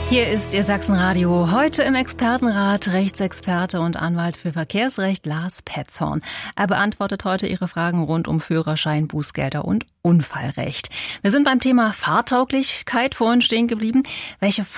Hier ist Ihr Sachsenradio. Heute im Expertenrat Rechtsexperte und Anwalt für Verkehrsrecht Lars Petzhorn. Er beantwortet heute Ihre Fragen rund um Führerschein, Bußgelder und Unfallrecht. Wir sind beim Thema Fahrtauglichkeit vorhin stehen geblieben. Welche